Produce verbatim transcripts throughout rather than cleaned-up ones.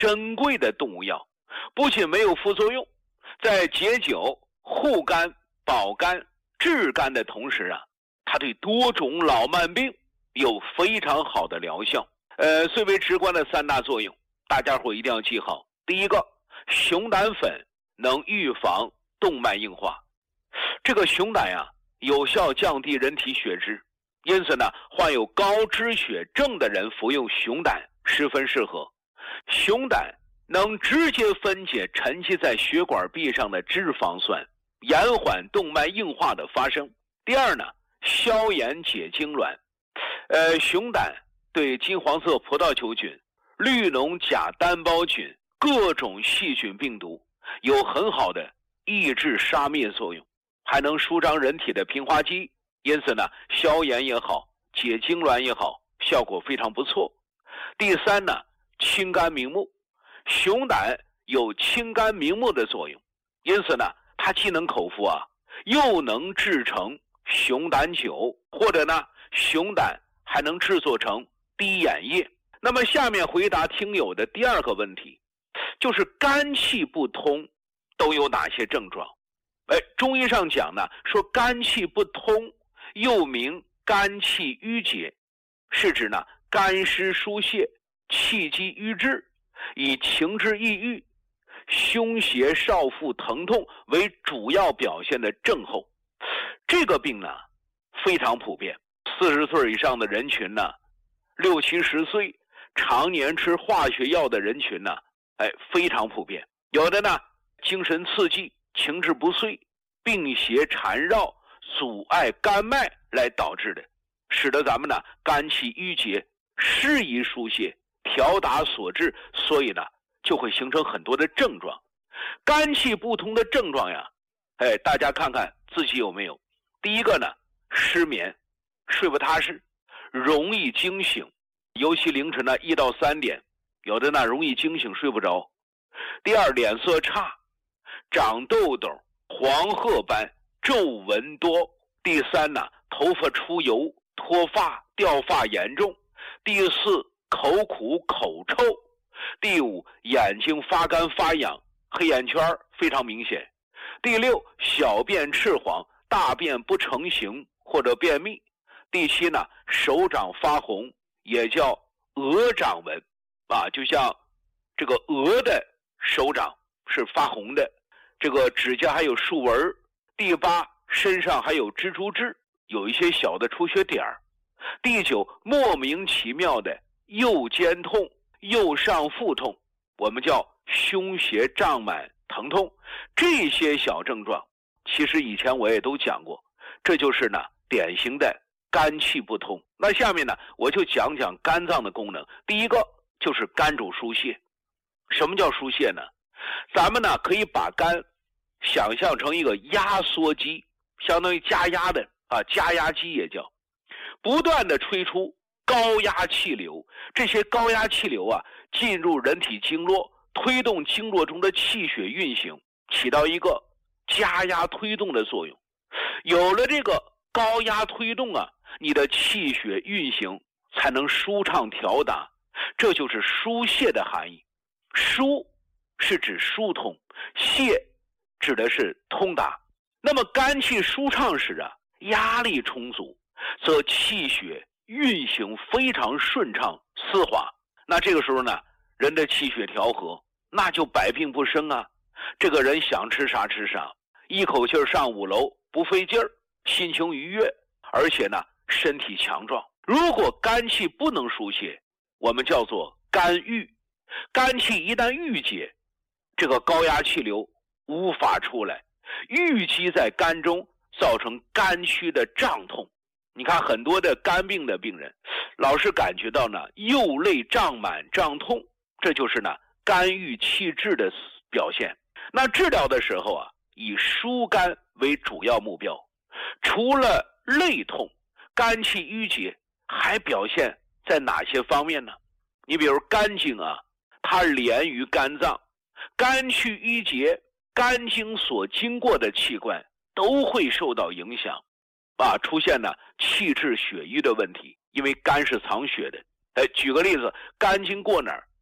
珍贵的动物药，不仅没有副作用，在解酒、护肝、保肝、治肝的同时啊，它对多种老慢病有非常好的疗效。呃，最为直观的三大作用，大家伙一定要记好。第一个，熊胆粉能预防动脉硬化。这个熊胆呀、啊，有效降低人体血脂，因此呢，患有高脂血症的人服用熊胆十分适合。熊胆能直接分解沉积在血管壁上的脂肪酸，延缓动脉硬化的发生。第二呢，消炎解痉挛。呃，熊胆对金黄色葡萄球菌、绿脓甲单胞菌、各种细菌病毒有很好的抑制杀灭作用，还能舒张人体的平滑肌，因此呢，消炎也好，解痉挛也好，效果非常不错。第三呢，清肝明目。熊胆有清肝明目的作用，因此呢，它既能口服啊，又能制成熊胆酒，或者呢，熊胆还能制作成滴眼液。那么下面回答听友的第二个问题，就是肝气不通都有哪些症状？哎，中医上讲呢，说肝气不通又名肝气郁结，是指呢肝湿疏泄、气机瘀滞，以情志抑郁、胸胁少腹疼痛为主要表现的症候。这个病呢非常普遍，四十岁以上的人群呢，六七十岁常年吃化学药的人群呢，哎，非常普遍。有的呢精神刺激、情志不遂、病邪缠绕、阻碍肝脉来导致的，使得咱们呢肝气郁结，适宜疏泄，调达所致，所以呢就会形成很多的症状。肝气不通的症状呀，哎，大家看看自己有没有。第一个呢，失眠，睡不踏实，容易惊醒，尤其凌晨呢一到三点，有的呢容易惊醒睡不着。第二，脸色差，长痘痘，黄褐斑，皱纹多。第三呢，头发出油，脱发，掉发严重。第四，口苦口臭。第五，眼睛发干发痒，黑眼圈非常明显。第六，小便赤黄，大便不成形或者便秘。第七呢，手掌发红，也叫鹅掌纹啊，就像这个鹅的手掌是发红的，这个指甲还有竖纹。第八，身上还有蜘蛛痣，有一些小的出血点儿。第九，莫名其妙的右肩痛、右上腹痛，我们叫胸胁胀满疼痛。这些小症状其实以前我也都讲过，这就是呢典型的肝气不通。那下面呢我就讲讲肝脏的功能。第一个就是肝主疏泄。什么叫疏泄呢？咱们呢可以把肝想象成一个压缩机，相当于加压的啊，加压机也叫，不断的吹出高压气流。这些高压气流啊进入人体经络，推动经络中的气血运行，起到一个加压推动的作用。有了这个高压推动啊，你的气血运行才能舒畅调达，这就是疏泄的含义。疏是指疏通，泄指的是通达。那么肝气舒畅时啊，压力充足，则气血运行非常顺畅丝滑。那这个时候呢，人的气血调和，那就百病不生啊。这个人想吃啥吃啥，一口气上五楼不费劲儿，心情愉悦，而且呢身体强壮。如果肝气不能疏泄，我们叫做肝郁。肝气一旦郁结，这个高压气流无法出来，郁积在肝中，造成肝区的胀痛。你看很多的肝病的病人老是感觉到呢右肋胀满胀痛，这就是呢肝郁气滞的表现。那治疗的时候啊，以疏肝为主要目标。除了肋痛、肝气郁结，还表现在哪些方面呢？你比如肝经啊，它连于肝脏，肝气郁结，肝经所经过的器官都会受到影响啊，出现呢气滞血瘀的问题。因为肝是藏血的。哎，举个例子，肝经过哪儿？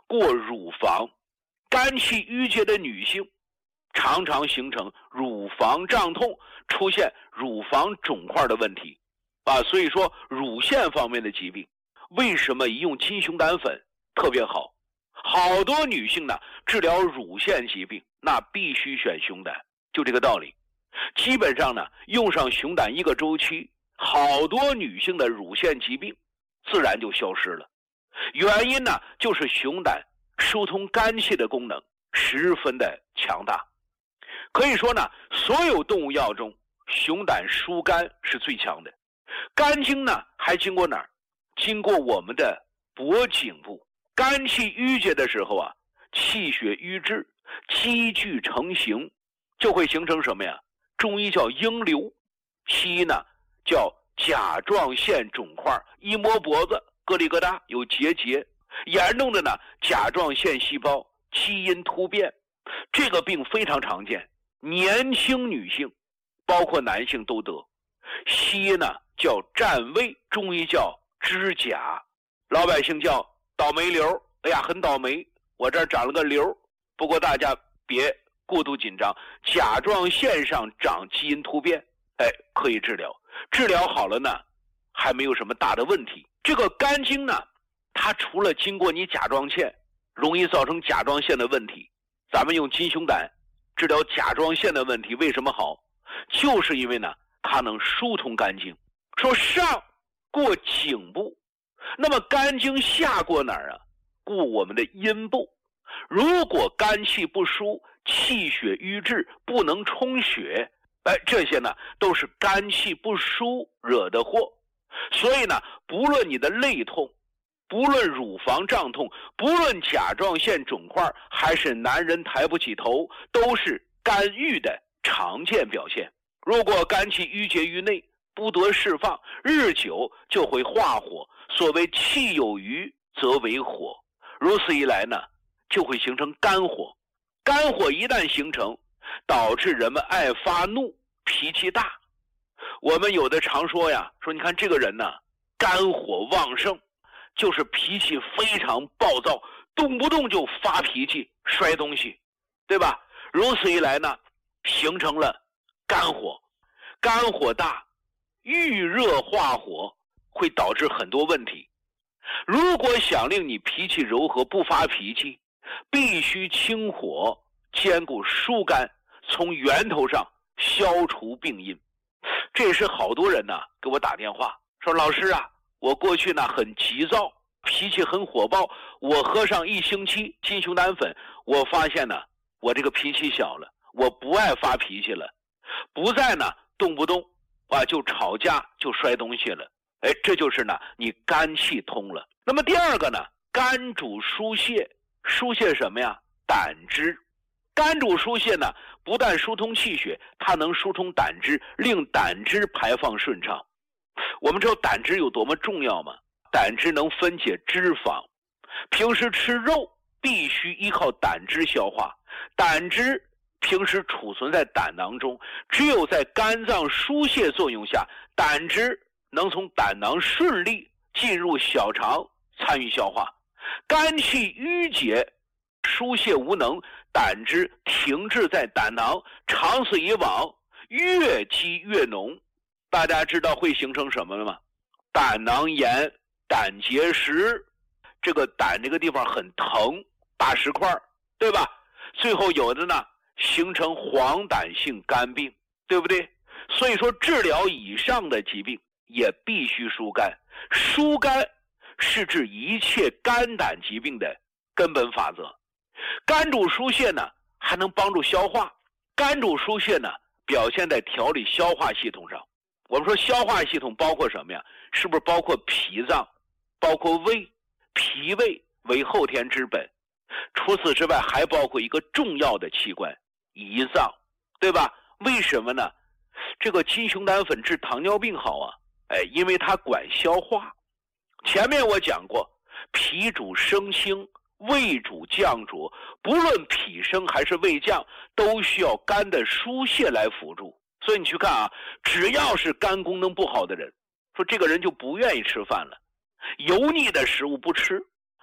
过乳房，肝气郁结的女性常常形成乳房胀痛，出现乳房肿块的问题啊。所以说乳腺方面的疾病，为什么一用金熊胆粉特别好？好多女性呢治疗乳腺疾病，那必须选熊胆，就这个道理。基本上呢用上熊胆一个周期，好多女性的乳腺疾病自然就消失了。原因呢就是熊胆疏通肝气的功能十分的强大。可以说呢所有动物药中熊胆疏肝是最强的。肝经呢还经过哪儿？经过我们的脖颈部。肝气郁结的时候啊，气血瘀滞积聚成形，就会形成什么呀？中医叫鹰瘤，西医呢叫甲状腺肿块，一摸脖子咯里咯哒有结节，严重的呢甲状腺细胞基因突变，这个病非常常见，年轻女性包括男性都得。西医呢叫占位，中医叫支甲，老百姓叫倒霉瘤。哎呀，很倒霉，我这儿长了个瘤。不过大家别过度紧张，甲状腺上长基因突变，哎，可以治疗。治疗好了呢，还没有什么大的问题。这个肝经呢，它除了经过你甲状腺，容易造成甲状腺的问题。咱们用金熊胆治疗甲状腺的问题，为什么好？就是因为呢，它能疏通肝经。说上过颈部，那么肝经下过哪儿啊？过我们的阴部。如果肝气不疏，气血瘀滞，不能充血，哎，这些呢都是肝气不疏惹的祸。所以呢，不论你的肋痛，不论乳房胀痛，不论甲状腺肿块，还是男人抬不起头，都是肝郁的常见表现。如果肝气郁结于内，不得释放，日久就会化火。所谓气有余则为火，如此一来呢，就会形成肝火。肝火一旦形成，导致人们爱发怒，脾气大。我们有的常说呀，说你看这个人呢，肝火旺盛，就是脾气非常暴躁，动不动就发脾气，摔东西，对吧？如此一来呢，形成了肝火。肝火大，遇热化火，会导致很多问题。如果想令你脾气柔和，不发脾气，必须清火，兼顾疏肝，从源头上消除病因。这也是好多人呢给我打电话说，老师啊，我过去呢很急躁，脾气很火爆，我喝上一星期金熊胆粉，我发现呢我这个脾气小了，我不爱发脾气了，不再呢动不动啊就吵架就摔东西了。哎，这就是呢你肝气通了。那么第二个呢，肝主疏泄，疏泄什么呀？胆汁。肝主疏泄呢，不但疏通气血，它能疏通胆汁，令胆汁排放顺畅。我们知道胆汁有多么重要吗？胆汁能分解脂肪，平时吃肉必须依靠胆汁消化，胆汁平时储存在胆囊中，只有在肝脏疏泄作用下，胆汁能从胆囊顺利进入小肠参与消化。肝气郁结，疏泄无能，胆汁停滞在胆囊，长此以往，越积越浓。大家知道会形成什么了吗？胆囊炎、胆结石，这个胆这个地方很疼，大石块，对吧？最后有的呢形成黄疸性肝病，对不对？所以说治疗以上的疾病也必须疏肝。疏肝是治一切肝胆疾病的根本法则。肝主疏泄呢，还能帮助消化。肝主疏泄呢，表现在调理消化系统上。我们说消化系统包括什么呀？是不是包括脾脏，包括胃？脾胃为后天之本。除此之外，还包括一个重要的器官，胰脏，对吧？为什么呢？这个金熊胆粉治糖尿病好啊，哎，因为它管消化。前面我讲过，脾主升清，胃主降浊，不论脾升还是胃降，都需要肝的疏泄来辅助。所以你去看啊，只要是肝功能不好的人，说这个人就不愿意吃饭了，油腻的食物不吃，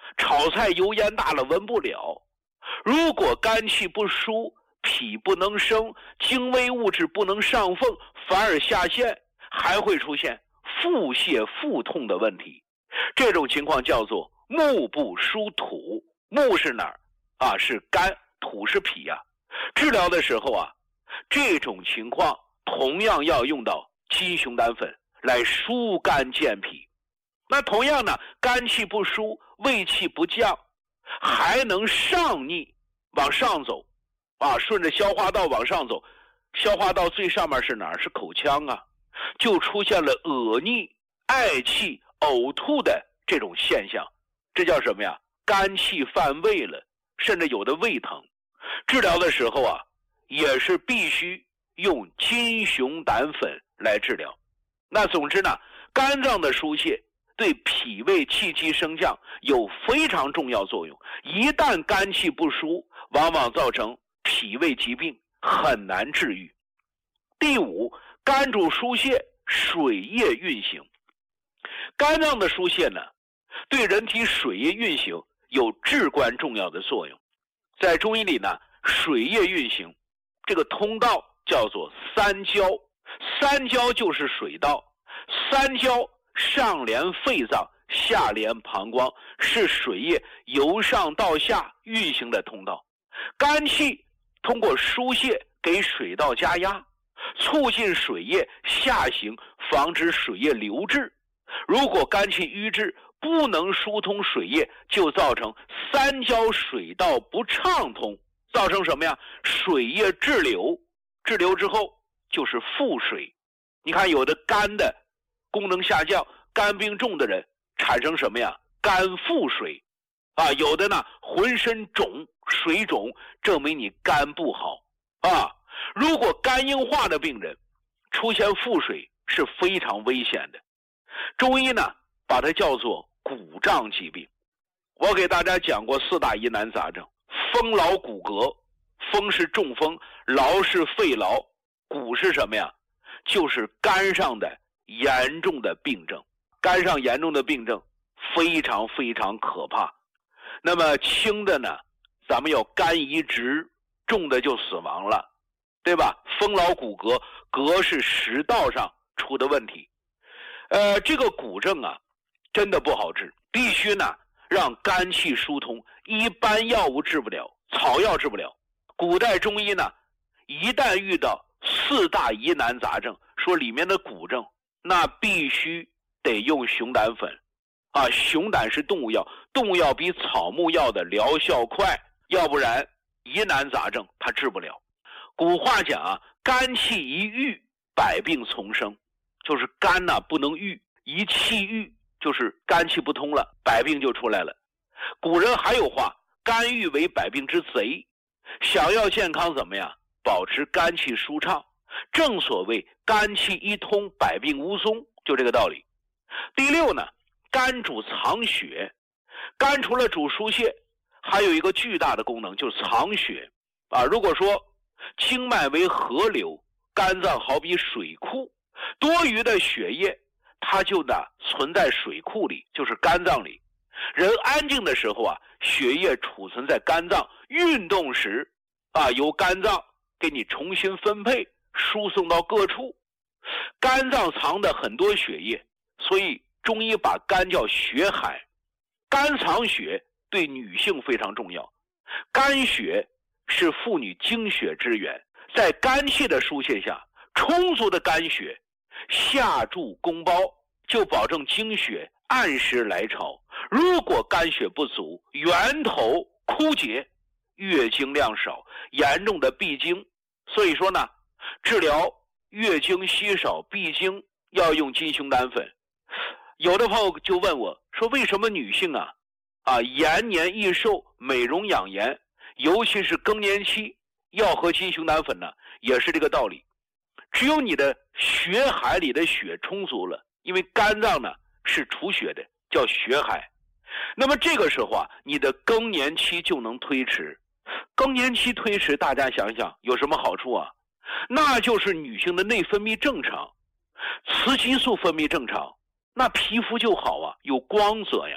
炒菜油烟大了闻不了。如果肝气不舒，脾不能升，精微物质不能上奉，反而下陷，还会出现腹泻腹痛的问题。这种情况叫做目不疏土。目是哪儿啊？是肝，土是脾啊。治疗的时候啊，这种情况同样要用到金熊胆粉来疏肝健脾。那同样呢，肝气不舒，胃气不降，还能上逆往上走啊，顺着消化道往上走，消化道最上面是哪儿？是口腔啊，就出现了恶逆、嗳气、呕吐的这种现象。这叫什么呀？肝气犯胃了，甚至有的胃疼。治疗的时候啊，也是必须用金熊胆粉来治疗。那总之呢，肝脏的疏泄对脾胃气机升降有非常重要作用。一旦肝气不舒，往往造成脾胃疾病，很难治愈。第五，肝主疏泄，水液运行。肝脏的疏泄呢，对人体水液运行有至关重要的作用。在中医里呢，水液运行这个通道叫做三焦，三焦就是水道。三焦上连肺脏，下连膀胱，是水液由上到下运行的通道。肝气通过疏泄给水道加压，促进水液下行，防止水液流滞。如果肝气瘀滞，不能疏通水液，就造成三焦水道不畅通，造成什么呀？水液滞留，滞留之后就是腹水。你看有的肝的功能下降，肝病重的人产生什么呀？肝腹水啊，有的呢浑身肿水肿，证明你肝不好啊。如果肝硬化的病人出现腹水是非常危险的。中医呢把它叫做骨胀疾病。我给大家讲过四大疑难杂症：风劳骨骼，风是中风，劳是肺劳，骨是什么呀？就是肝上的严重的病症。肝上严重的病症非常非常可怕。那么轻的呢，咱们要肝移植，重的就死亡了，对吧？风劳骨骼，骼是食道上出的问题。呃，这个骨症啊，真的不好治，必须呢让肝气疏通，一般药物治不了，草药治不了。古代中医呢，一旦遇到四大疑难杂症，说里面的骨症，那必须得用熊胆粉啊。熊胆是动物药，动物药比草木药的疗效快，要不然疑难杂症它治不了。古话讲啊，肝气一郁，百病丛生，就是肝呢、啊、不能郁，一气郁就是肝气不通了，百病就出来了。古人还有话，肝郁为百病之贼。想要健康怎么样？保持肝气舒畅，正所谓肝气一通，百病无踪，就这个道理。第六呢，肝主藏血。肝除了主疏泄，还有一个巨大的功能，就是藏血啊。如果说经脉为河流，肝脏好比水库，多余的血液它就呢存在水库里，就是肝脏里。人安静的时候啊，血液储存在肝脏，运动时啊，由肝脏给你重新分配，输送到各处。肝脏藏的很多血液，所以中医把肝叫血海。肝藏血对女性非常重要，肝血是妇女经血之源，在肝气的疏泄下，充足的肝血下注宫包，就保证经血按时来潮。如果肝血不足，源头枯竭，月经量少，严重的闭经。所以说呢，治疗月经稀少闭经要用金熊胆粉。有的朋友就问我说，为什么女性啊啊延年益寿、美容养颜，尤其是更年期要喝金熊胆粉呢？也是这个道理。只有你的血海里的血充足了，因为肝脏呢是储血的，叫血海。那么这个时候啊，你的更年期就能推迟。更年期推迟，大家想想有什么好处啊？那就是女性的内分泌正常，雌激素分泌正常，那皮肤就好啊，有光泽呀。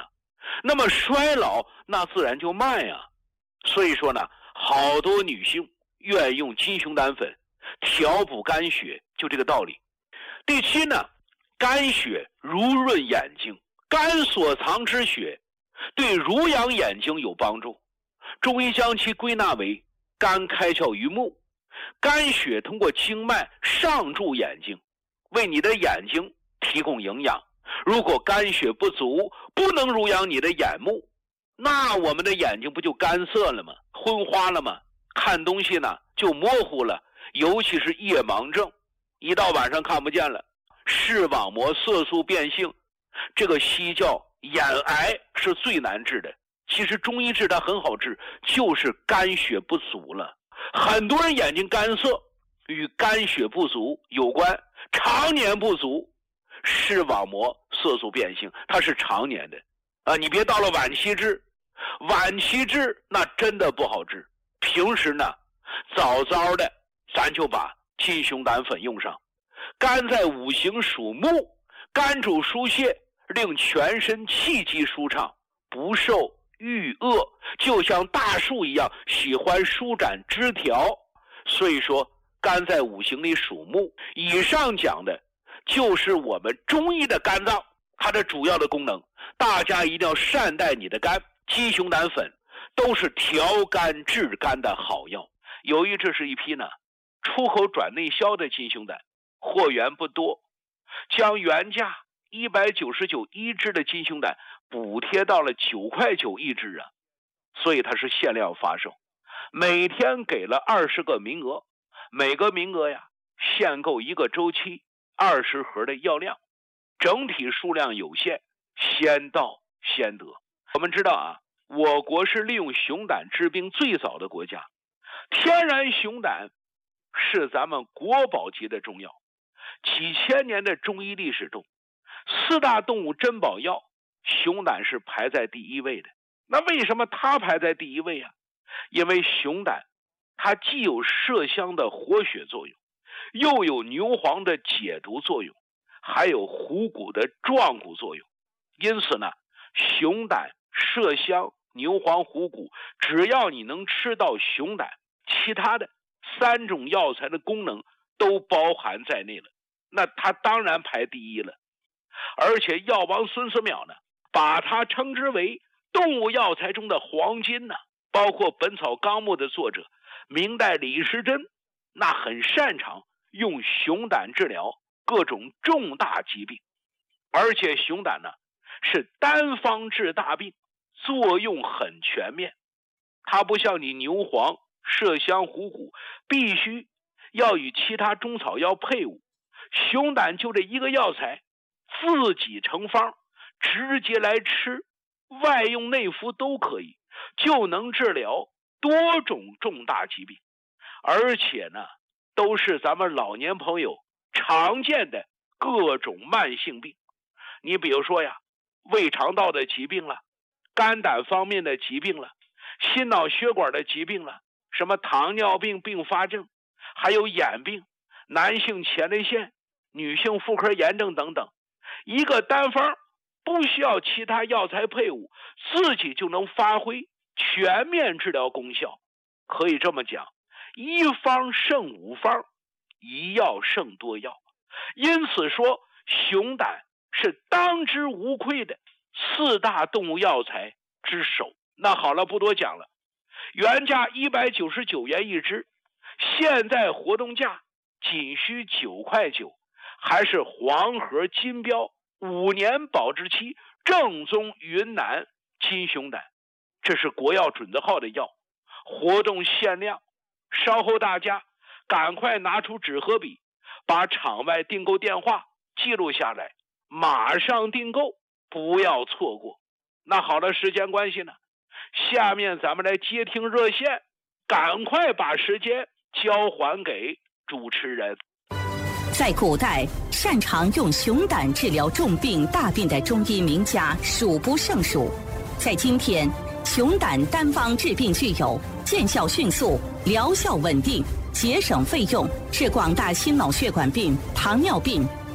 那么衰老那自然就慢呀。所以说呢，好多女性愿意用金熊胆粉调补肝血，就这个道理。第七呢，肝血濡润眼睛，肝所藏之血对濡养眼睛有帮助。中医将其归纳为肝开窍于目，肝血通过经脉上注眼睛，为你的眼睛提供营养。如果肝血不足，不能濡养你的眼目，那我们的眼睛不就干涩了吗？昏花了吗？看东西呢就模糊了，尤其是夜盲症，一到晚上看不见了。视网膜色素变性，这个西叫眼癌，是最难治的。其实中医治它很好治，就是肝血不足了。很多人眼睛干涩与肝血不足有关，常年不足，视网膜色素变性，它是常年的啊！你别到了晚期治，晚期治那真的不好治。平时呢，早早的咱就把金熊胆粉用上。肝在五行属木，肝主疏泄，令全身气机舒畅，不受郁恶，就像大树一样喜欢舒展枝条。所以说肝在五行里属木。以上讲的就是我们中医的肝脏，它的主要的功能，大家一定要善待你的肝。金熊胆粉都是调肝治肝的好药。由于这是一批呢出口转内销的金熊胆，货源不多，将原价一百九十九一支的金熊胆补贴到了九块九一支啊，所以它是限量发售，每天给了二十个名额，每个名额呀限购一个周期，二十盒的药量，整体数量有限，先到先得。我们知道啊，我国是利用熊胆治病最早的国家，天然熊胆是咱们国宝级的中药。几千年的中医历史中，四大动物珍宝药，熊胆是排在第一位的。那为什么它排在第一位啊？因为熊胆它既有麝香的活血作用，又有牛黄的解毒作用，还有虎骨的壮骨作用。因此呢，熊胆、麝香、牛黄、虎骨，只要你能吃到熊胆，其他的三种药材的功能都包含在内了，那它当然排第一了。而且药王孙思邈呢，把它称之为动物药材中的黄金呢。包括《本草纲目》的作者明代李时珍，那很擅长用熊胆治疗各种重大疾病。而且熊胆呢是单方治大病，作用很全面。它不像你牛黄、麝香、虎骨必须要与其他中草药配伍，熊胆就这一个药材自己成方，直接来吃，外用内服都可以，就能治疗多种重大疾病。而且呢都是咱们老年朋友常见的各种慢性病。你比如说呀，胃肠道的疾病了，肝胆方面的疾病了，心脑血管的疾病了，什么糖尿病并发症，还有眼病，男性前列腺，女性妇科炎症等等。一个单方不需要其他药材配伍，自己就能发挥全面治疗功效。可以这么讲，一方胜五方，一药胜多药。因此说熊胆是当之无愧的四大动物药材之首。那好了，不多讲了，原价一百九十九元一支，现在活动价仅需九块九，还是黄盒金标，五年保质期，正宗云南金熊胆，这是国药准字号的药，活动限量。稍后大家赶快拿出纸和笔，把场外订购电话记录下来，马上订购，不要错过。那好了，时间关系呢，下面咱们来接听热线，赶快把时间交还给主持人。 在古代，擅长用熊胆治疗重病大病的中医名家数不胜数。在今天，熊胆单方治病具有见效迅速、疗效稳定、节省费用，是广大心脑血管病、糖尿病、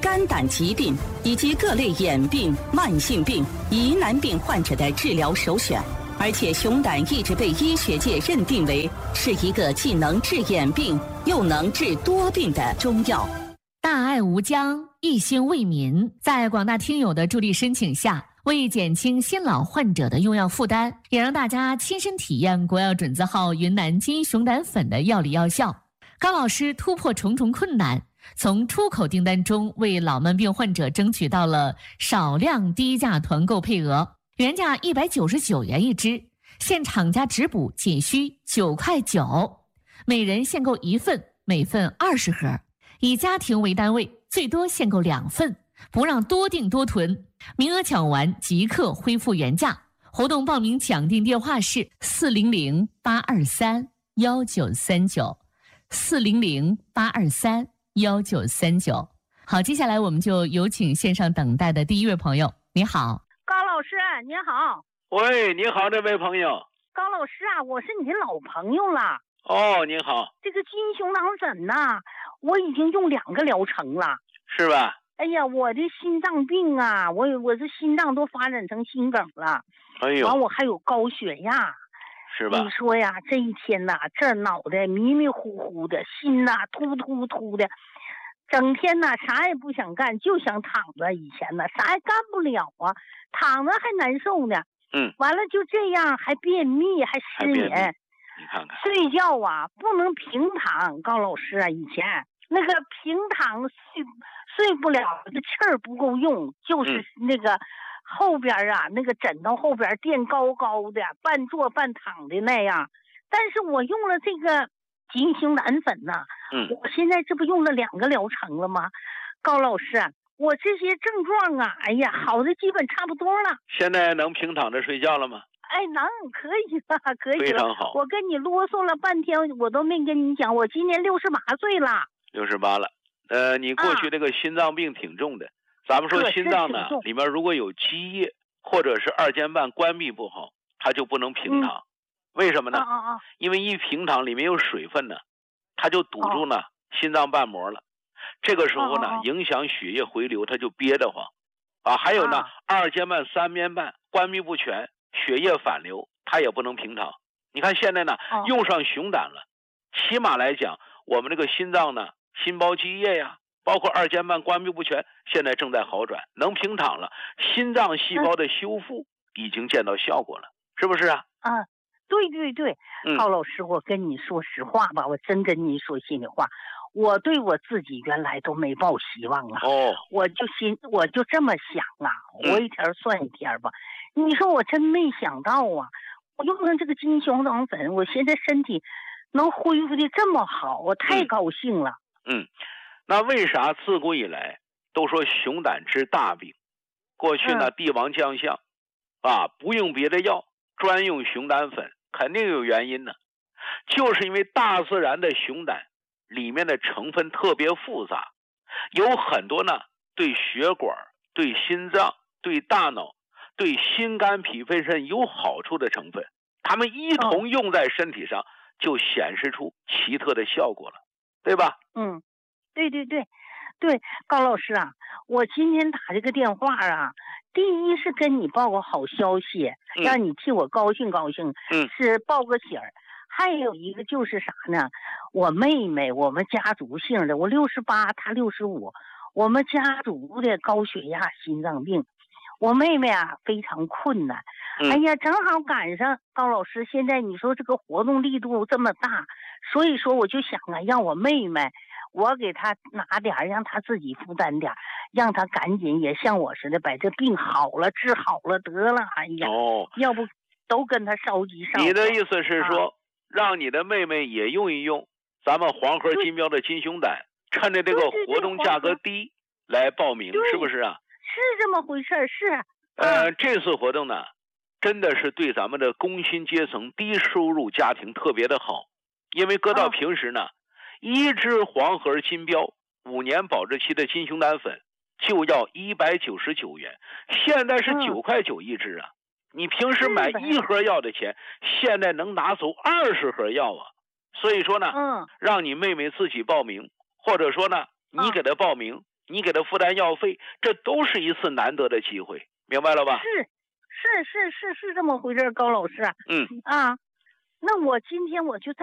肝胆疾病以及各类眼病、慢性病、疑难病患者的治疗首选。而且熊胆一直被医学界认定为是一个既能治眼病又能治多病的中药。 大爱无疆，一心为民，在广大听友的助力申请下，为减轻新老患者的用药负担，也让大家亲身体验国药准字号云南金熊胆粉的药理药效。高老师突破重重困难，从出口订单中为老慢病患者争取到了少量低价团购配额，原价一百九十九元一支，现厂家直补仅需九块九，每人限购一份，每份二十盒，以家庭为单位，最多限购两份，不让多订多囤，名额抢完即刻恢复原价。活动报名抢订电话是四零零八二三幺九三九，四零零八二三幺九三九。好，接下来我们就有请线上等待的第一位朋友。你好， 高老师，你好。 喂，你好，这位朋友。 高老师啊，我是你的老朋友了。 哦，您好。 这个金熊胆粉呐，我已经用两个疗程了。 是吧？ 哎呀，我的心脏病啊，我我这心脏都发展成心梗了。 哎呦。 完我还有高血压。 是吧？ 你说呀，这一天呐，这脑袋迷迷糊糊的，心呐突突突的，整天呐啥也不想干，就想躺着。以前呢啥也干不了啊，躺着还难受呢。 嗯。 完了就这样，还便秘，还失眠。 你看看。 睡觉啊不能平躺，高老师啊，以前那个平躺睡睡不了，这气儿不够用，就是那个。嗯后边啊，那个枕头后边垫高高的，半坐半躺的那样。但是我用了这个金熊胆粉呐、啊， 嗯， 我现在这不用了两个疗程了吗？高老师，我这些症状啊，哎呀，好的基本差不多了。 现在能平躺着睡觉了吗？ 哎，能，可以了，可以了。 非常好。 我跟你啰嗦了半天，我都没跟你讲，我今年六十八岁了。 六十八了，呃，你过去这个心脏病挺重的。啊，咱们说心脏呢，里面如果有积液或者是二尖瓣关闭不好，它就不能平躺。嗯、为什么呢？ 啊啊啊因为一平躺里面有水分呢，它就堵住呢、啊、心脏瓣膜了。这个时候呢，啊啊影响血液回流，它就憋得慌。啊，还有呢，啊、二尖瓣、三边瓣关闭不全，血液反流，它也不能平躺。你看现在呢，啊、用上熊胆了，起码来讲，我们这个心脏呢，心包积液呀。包括二尖瓣关闭不全，现在正在好转，能平躺了，心脏细胞的修复已经见到效果了，是不是啊？ 啊，对对对， 嗯、 高老师，我跟你说实话吧，我真跟你说心里话，我对我自己原来都没抱希望啊。 哦， 我就心我就这么想啊，活一天算一天吧。嗯、你说我真没想到啊，我用上这个金熊胆粉，我现在身体能恢复的这么好，我太高兴了。 嗯。嗯那为啥自古以来都说熊胆治大病？过去呢，帝王将相啊，不用别的药，专用熊胆粉，肯定有原因呢。就是因为大自然的熊胆里面的成分特别复杂，有很多呢对血管、对心脏、对大脑、对心肝脾肺肾有好处的成分，它们一同用在身体上，就显示出奇特的效果了，对吧？ 嗯。对对对，对，高老师啊，我今天打这个电话啊，第一是跟你报个好消息， 嗯、 让你替我高兴高兴， 嗯， 是报个喜儿。还有一个就是啥呢？我妹妹，我们家族姓的，我六十八，她六十五，我们家族的高血压、心脏病，我妹妹啊非常困难。 嗯、 哎呀，正好赶上高老师，现在你说这个活动力度这么大，所以说我就想啊，让我妹妹。我给他拿点，让他自己负担点，让他赶紧也像我似的把这病好了，治好了得了。哎呀， 哦， 要不都跟他烧鸡烧。 你的意思是说，啊、让你的妹妹也用一用咱们黄河金标的金熊胆，趁着这个活动价格低来报名，是不是啊？ 是这么回事，是。 呃，嗯、这次活动呢，真的是对咱们的工薪阶层、低收入家庭特别的好，因为搁到平时呢。啊一支黄河金标五年保质期的金熊胆粉就要一百九十九元，现在是九块九一支啊！嗯、你平时买一盒药的钱，现在能拿走二十盒药啊！所以说呢， 嗯， 让你妹妹自己报名，或者说呢，你给她报名， 你给他负担药费，这都是一次难得的机会，明白了吧？ 是是是是是这么回事，高老师。 嗯啊，那我今天我就在